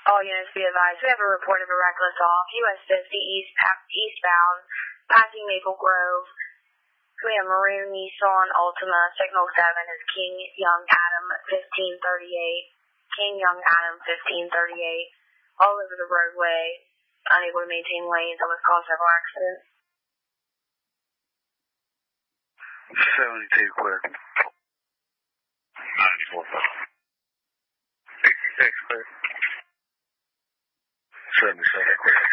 All units be advised, we have a report of a reckless off, US 50 eastbound, passing Maple Grove. We have maroon Nissan Altima, signal 7 is King Young Adam 1538. King Young Adam 1538. All over the roadway, unable to maintain lanes, almost caused several accidents. 72 clear. 94 clear. 66 clear. 77 clear.